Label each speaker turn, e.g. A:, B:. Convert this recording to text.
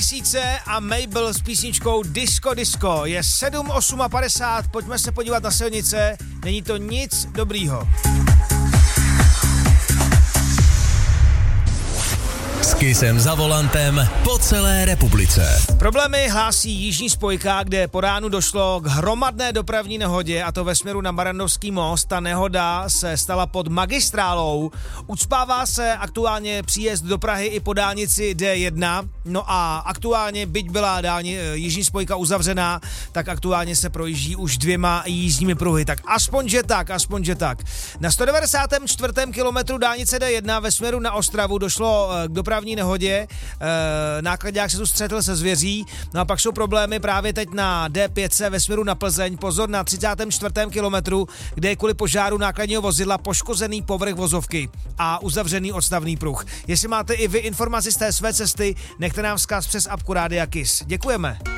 A: Měsíce a Mabel s písničkou Disco Disco. Je 7:58, pojďme se podívat na silnice, není to nic dobrýho.
B: S Kissem za volantem po celé republice.
A: Problémy hlásí jižní spojka, kde po ránu došlo k hromadné dopravní nehodě, a to ve směru na Barrandovský most. Ta nehoda se stala pod magistrálou. Ucpává se aktuálně příjezd do Prahy i po dálnici D1. No a aktuálně, byť byla jižní spojka uzavřená, tak aktuálně se projíždí už 2 jízdními pruhy. Tak aspoň že tak. Na 194. kilometru dálnice D1 ve směru na Ostravu došlo k dopravní nehodě. Nákladňák se tu střetl se zvěří. No a pak jsou problémy právě teď na D5 ve směru na Plzeň. Pozor na 34. kilometru, kde je kvůli požáru nákladního vozidla poškozený povrch vozovky a uzavřený odstavný pruh. Jestli máte i vy informaci z té své cesty, nechte nám vzkaz přes apku Rádia Kiss. Děkujeme.